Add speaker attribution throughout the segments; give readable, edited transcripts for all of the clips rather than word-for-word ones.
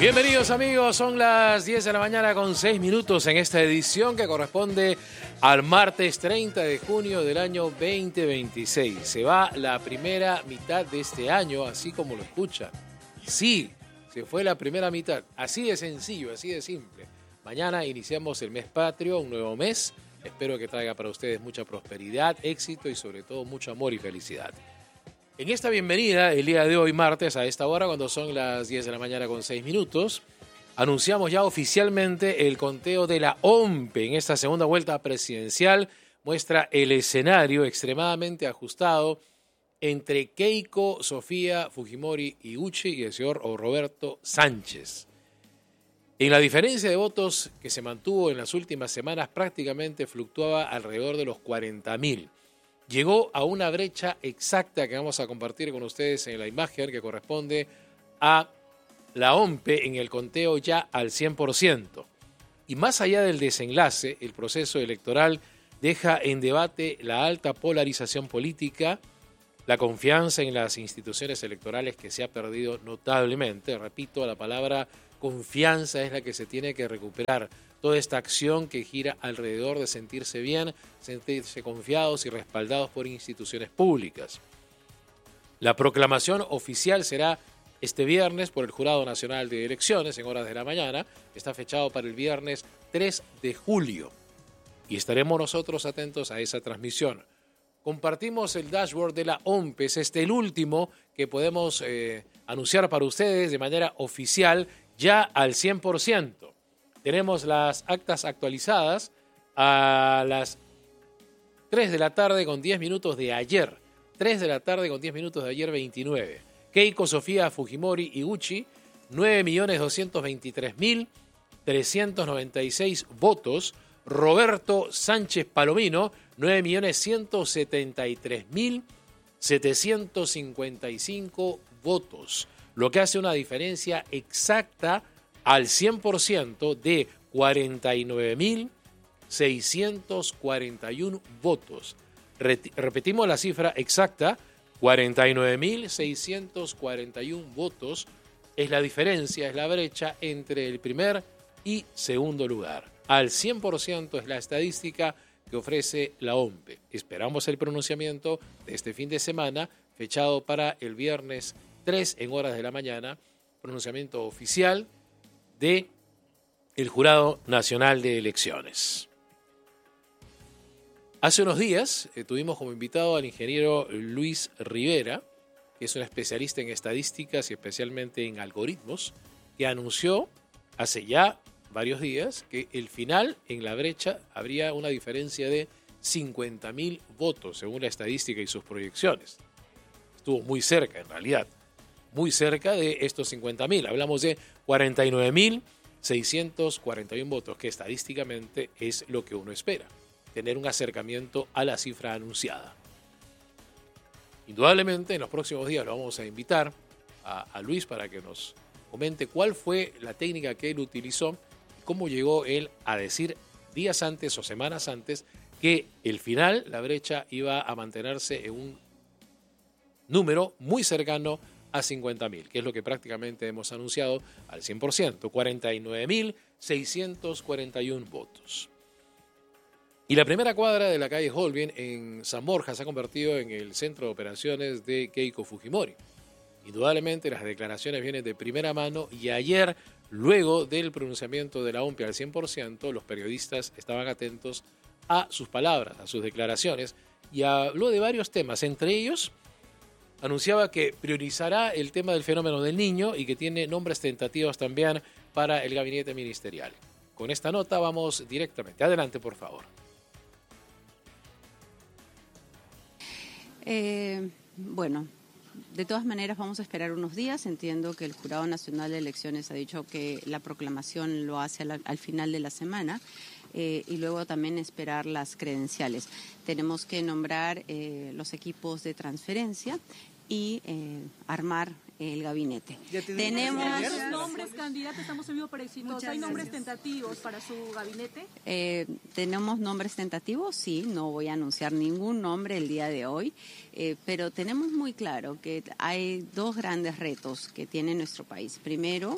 Speaker 1: Bienvenidos amigos, son las 10 de la mañana con 6 minutos en esta edición que corresponde al martes 30 de junio del año 2026. Se va la primera mitad de este año, así como lo escuchan. Sí, se fue la primera mitad, así de sencillo, así de simple. Mañana iniciamos el mes patrio, un nuevo mes. Espero que traiga para ustedes mucha prosperidad, éxito y sobre todo mucho amor y felicidad. En esta bienvenida, el día de hoy, martes, a esta hora, cuando son las 10 de la mañana con 6 minutos, anunciamos ya oficialmente el conteo de la OMPE en esta segunda vuelta presidencial. Muestra el escenario extremadamente ajustado entre Keiko, Sofía, Fujimori Iguchi y el señor Roberto Sánchez. En la diferencia de votos que se mantuvo en las últimas semanas, prácticamente fluctuaba alrededor de los 40.000. Llegó a una brecha exacta que vamos a compartir con ustedes en la imagen que corresponde a la OMPE en el conteo ya al 100%. Y más allá del desenlace, el proceso electoral deja en debate la alta polarización política, la confianza en las instituciones electorales que se ha perdido notablemente. Repito, la palabra confianza es la que se tiene que recuperar. Toda esta acción que gira alrededor de sentirse bien, sentirse confiados y respaldados por instituciones públicas. La proclamación oficial será este viernes por el Jurado Nacional de Elecciones en horas de la mañana. Está fechado para el viernes 3 de julio y estaremos nosotros atentos a esa transmisión. Compartimos el dashboard de la OMPE, es el último que podemos anunciar para ustedes de manera oficial ya al 100%. Tenemos las actas actualizadas a las 3 de la tarde con 10 minutos de ayer. 3 de la tarde con 10 minutos de ayer 29. Keiko, Sofía, Fujimori, Iguchi, 9.223.396 votos. Roberto Sánchez Palomino, 9.173.755 votos. Lo que hace una diferencia exacta al 100% de 49.641 votos. Repetimos la cifra exacta, 49.641 votos es la diferencia, es la brecha entre el primer y segundo lugar. Al 100% es la estadística que ofrece la OMPE. Esperamos el pronunciamiento de este fin de semana, fechado para el viernes 3 en horas de la mañana, pronunciamiento oficial de el Jurado Nacional de Elecciones. Hace unos días tuvimos como invitado al ingeniero Luis Rivera, que es un especialista en estadísticas y especialmente en algoritmos, que anunció hace ya varios días que el final en la brecha habría una diferencia de 50.000 votos según la estadística y sus proyecciones. Estuvo muy cerca en realidad, muy cerca de estos 50.000. Hablamos de 49.641 votos, que estadísticamente es lo que uno espera, tener un acercamiento a la cifra anunciada. Indudablemente en los próximos días lo vamos a invitar a Luis para que nos comente cuál fue la técnica que él utilizó, cómo llegó él a decir días antes o semanas antes que el final, la brecha, iba a mantenerse en un número muy cercano a 50.000, que es lo que prácticamente hemos anunciado al 100%, 49.641 votos. Y la primera cuadra de la calle Holguín en San Borja se ha convertido en el centro de operaciones de Keiko Fujimori. Indudablemente las declaraciones vienen de primera mano y ayer, luego del pronunciamiento de la OMPE al 100%, los periodistas estaban atentos a sus palabras, a sus declaraciones, y habló de varios temas. Entre ellos, anunciaba que priorizará el tema del fenómeno del niño y que tiene nombres tentativos también para el gabinete ministerial. Con esta nota vamos directamente. Adelante, por favor.
Speaker 2: Bueno, de todas maneras vamos a esperar unos días. Entiendo que el Jurado Nacional de Elecciones ha dicho que la proclamación lo hace al final de la semana. Y luego también esperar las credenciales. Tenemos que nombrar los equipos de transferencia y armar el gabinete.
Speaker 3: Tenemos nombres candidatos, estamos en vivo para Exitosa. ¿Hay nombres tentativos para su gabinete?
Speaker 2: Tenemos nombres tentativos, sí, no voy a anunciar ningún nombre el día de hoy, pero tenemos muy claro que hay dos grandes retos que tiene nuestro país. Primero,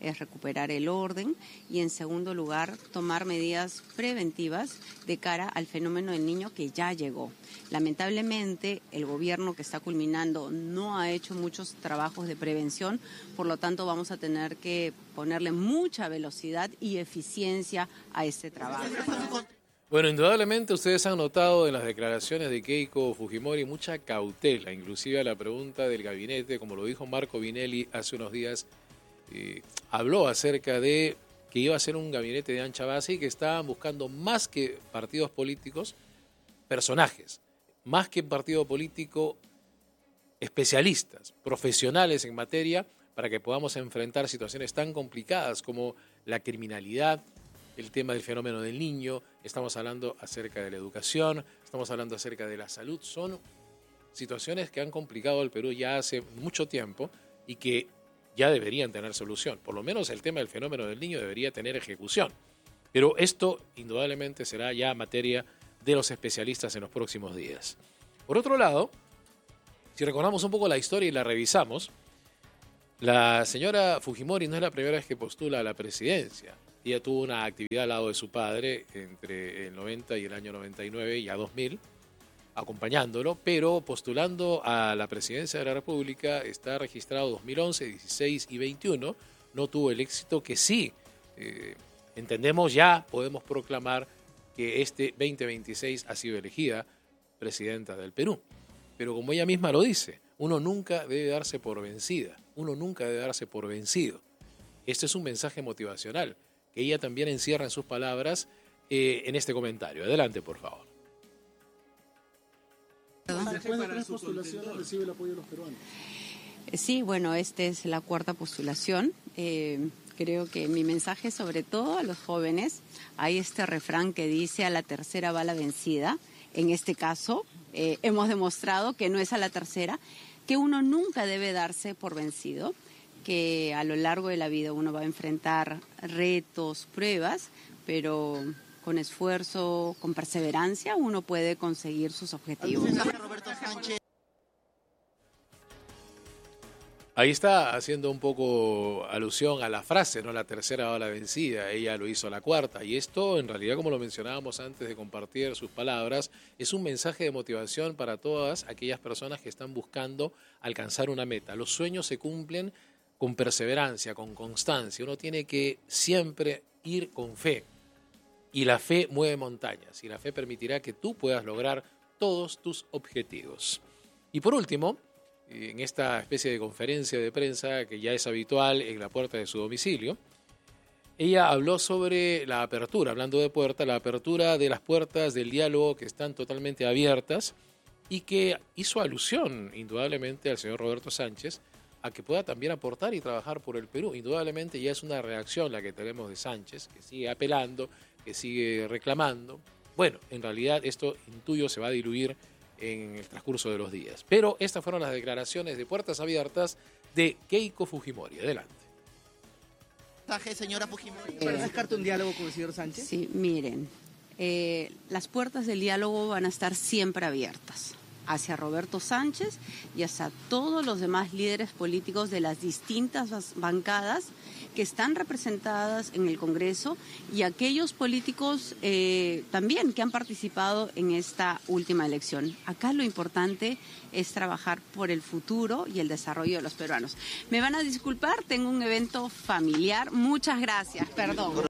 Speaker 2: es recuperar el orden y, en segundo lugar, tomar medidas preventivas de cara al fenómeno del Niño que ya llegó. Lamentablemente, el gobierno que está culminando no ha hecho muchos trabajos de prevención, por lo tanto vamos a tener que ponerle mucha velocidad y eficiencia a este trabajo.
Speaker 1: Bueno, indudablemente ustedes han notado en las declaraciones de Keiko Fujimori mucha cautela, inclusive a la pregunta del gabinete, como lo dijo Marco Vinelli hace unos días, habló acerca de que iba a ser un gabinete de ancha base y que estaban buscando más que partidos políticos, personajes, más que partido político, especialistas, profesionales en materia, para que podamos enfrentar situaciones tan complicadas como la criminalidad, el tema del fenómeno del niño, estamos hablando acerca de la educación, estamos hablando acerca de la salud. Son situaciones que han complicado al Perú ya hace mucho tiempo y que ya deberían tener solución. Por lo menos el tema del fenómeno del niño debería tener ejecución. Pero esto indudablemente será ya materia de los especialistas en los próximos días. Por otro lado, si recordamos un poco la historia y la revisamos, la señora Fujimori no es la primera vez que postula a la presidencia. Ella tuvo una actividad al lado de su padre entre el 90 y el año 99 y a 2000, acompañándolo, pero postulando a la presidencia de la República está registrado 2011, 16 y 21. No tuvo el éxito que sí, entendemos ya, podemos proclamar que este 2026 ha sido elegida presidenta del Perú. Pero como ella misma lo dice, uno nunca debe darse por vencida, uno nunca debe darse por vencido. Este es un mensaje motivacional que ella también encierra en sus palabras en este comentario. Adelante, por favor.
Speaker 4: Después de 3 postulaciones recibe el apoyo de los peruanos.
Speaker 2: Sí, bueno, esta es la 4ª postulación. Creo que mi mensaje, sobre todo a los jóvenes, hay este refrán que dice: a la tercera va la vencida. En este caso, hemos demostrado que no es a la tercera, que uno nunca debe darse por vencido, que a lo largo de la vida uno va a enfrentar retos, pruebas, pero con esfuerzo, con perseverancia, uno puede conseguir sus objetivos.
Speaker 1: Ahí está haciendo un poco alusión a la frase, ¿no? La tercera va la vencida, ella lo hizo a la 4ª. Y esto, en realidad, como lo mencionábamos antes de compartir sus palabras, es un mensaje de motivación para todas aquellas personas que están buscando alcanzar una meta. Los sueños se cumplen con perseverancia, con constancia. Uno tiene que siempre ir con fe. Y la fe mueve montañas. Y la fe permitirá que tú puedas lograr todos tus objetivos. Y por último, en esta especie de conferencia de prensa que ya es habitual en la puerta de su domicilio, ella habló sobre la apertura, hablando de puerta, la apertura de las puertas del diálogo que están totalmente abiertas y que hizo alusión indudablemente al señor Roberto Sánchez a que pueda también aportar y trabajar por el Perú. Indudablemente ya es una reacción la que tenemos de Sánchez, que sigue apelando, que sigue reclamando. Bueno, en realidad esto, intuyo, se va a diluir en el transcurso de los días. Pero estas fueron las declaraciones de puertas abiertas de Keiko Fujimori. Adelante.
Speaker 5: Señora Fujimori.
Speaker 4: ¿Para descartar un diálogo con el señor Sánchez?
Speaker 2: Sí, miren, las puertas del diálogo van a estar siempre abiertas hacia Roberto Sánchez y hacia todos los demás líderes políticos de las distintas bancadas que están representadas en el Congreso y aquellos políticos también que han participado en esta última elección. Acá lo importante es trabajar por el futuro y el desarrollo de los peruanos. Me van a disculpar, tengo un evento familiar. Muchas gracias, perdón.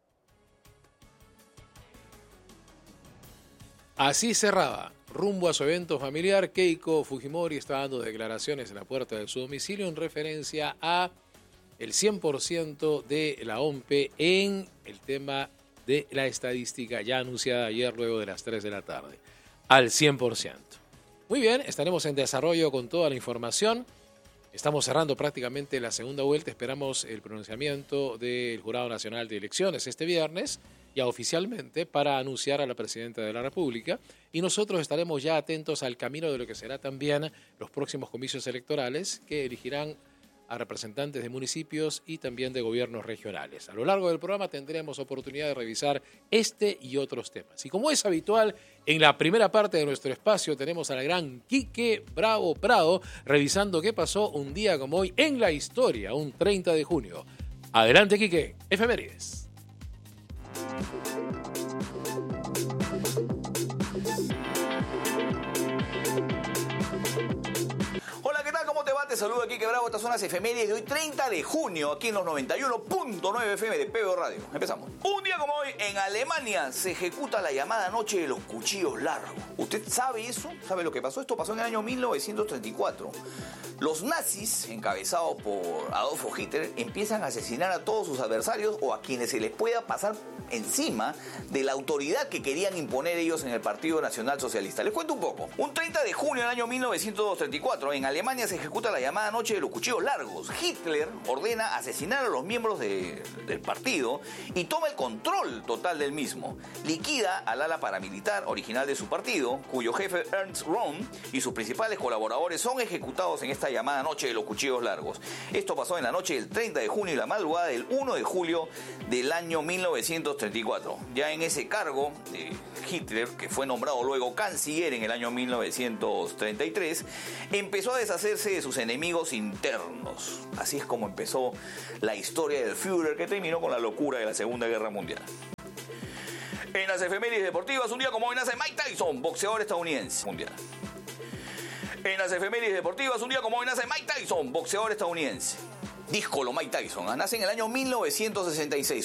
Speaker 1: Así cerraba, rumbo a su evento familiar, Keiko Fujimori está dando declaraciones en la puerta de su domicilio en referencia a el 100% de la OMPE en el tema de la estadística ya anunciada ayer luego de las 3 de la tarde. Al 100%. Muy bien, estaremos en desarrollo con toda la información. Estamos cerrando prácticamente la segunda vuelta. Esperamos el pronunciamiento del Jurado Nacional de Elecciones este viernes, ya oficialmente, para anunciar a la Presidenta de la República. Y nosotros estaremos ya atentos al camino de lo que será también los próximos comicios electorales que elegirán a representantes de municipios y también de gobiernos regionales. A lo largo del programa tendremos oportunidad de revisar este y otros temas. Y como es habitual, en la primera parte de nuestro espacio tenemos a la gran Quique Bravo Prado revisando qué pasó un día como hoy en la historia, un 30 de junio. Adelante, Quique. Efemérides.
Speaker 5: Hola, ¿qué tal? ¿Cómo te va? Te saludo aquí, que Bravo. Estas son las efemérides de hoy, 30 de junio, aquí en los 91.9 FM de PBO Radio. Empezamos. Un día como hoy, en Alemania, se ejecuta la llamada Noche de los Cuchillos Largos. ¿Usted sabe eso? ¿Sabe lo que pasó? Esto pasó en el año 1934. Los nazis, encabezados por Adolfo Hitler, empiezan a asesinar a todos sus adversarios o a quienes se les pueda pasar encima de la autoridad que querían imponer ellos en el Partido Nacional Socialista. Les cuento un poco. Un 30 de junio del año 1934, en Alemania se ejecuta la llamada Noche de los Cuchillos Largos. Hitler ordena asesinar a los miembros del partido y toma el control total del mismo. Liquida al ala paramilitar original de su partido, cuyo jefe Ernst Röhm y sus principales colaboradores son ejecutados en esta llamada Noche de los Cuchillos Largos. Esto pasó en la noche del 30 de junio y la madrugada del 1 de julio del año 1934. Ya en ese cargo, Hitler, que fue nombrado luego canciller en el año 1933, empezó a deshacerse de sus enemigos internos. Así es como empezó la historia del Führer, que terminó con la locura de la Segunda Guerra Mundial. En las efemérides deportivas, un día como hoy nace Mike Tyson, boxeador estadounidense. Mundial. En las efemérides deportivas, un día como hoy nace Mike Tyson, boxeador estadounidense. Díscolo Mike Tyson, nace en el año 1966.